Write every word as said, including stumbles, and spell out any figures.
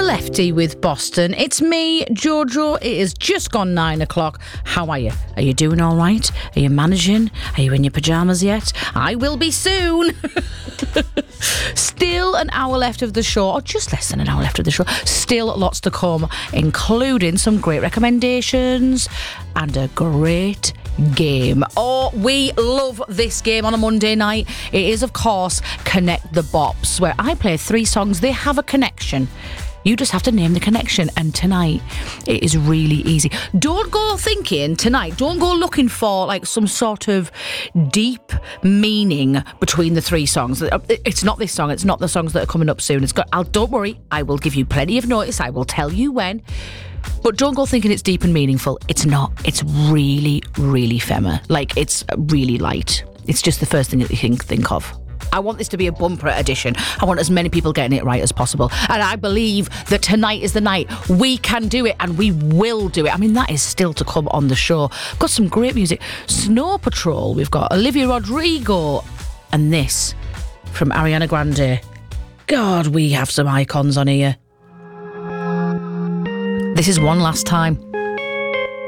Lefty with Boston. It's me, Jojo. It is just gone nine o'clock. How are you? Are you doing all right? Are you managing? Are you in your pyjamas yet? I will be soon. Still an hour left of the show, or just less than an hour left of the show. Still lots to come, including some great recommendations and a great game. Oh, we love this game on a Monday night. It is, of course, Connect the Bops, where I play three songs. They have a connection. You just have to name the connection, and tonight it is really easy. Don't go thinking tonight, don't go looking for like some sort of deep meaning between the three songs. It's not this song, it's not the songs that are coming up soon. It's got, I'll, don't worry, I will give you plenty of notice, I will tell you when. But don't go thinking it's deep and meaningful. It's not. It's really, really femmer. Like, it's really light. It's just the first thing that you think, think of. I want this to be a bumper edition. I want as many people getting it right as possible. And I believe that tonight is the night. We can do it, and we will do it. I mean, that is still to come on the show. We've got some great music. Snow Patrol. We've got Olivia Rodrigo. And this from Ariana Grande. God, we have some icons on here. This is One Last Time.